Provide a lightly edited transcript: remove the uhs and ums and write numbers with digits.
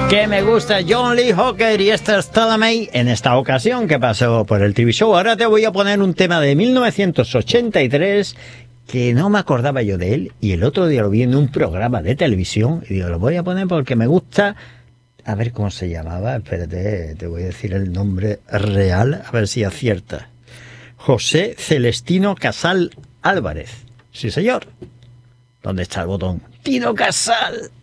Que me gusta John Lee Hooker y Esther May en esta ocasión que pasó por el TV Show. Ahora te voy a poner un tema de 1983 que no me acordaba yo de él y el otro día lo vi en un programa de televisión y digo, lo voy a poner porque me gusta. A ver cómo se llamaba, espérate, te voy a decir el nombre real, a ver si acierta. José Celestino Casal Álvarez. Sí, señor. ¿Dónde está el botón? Tino Casal.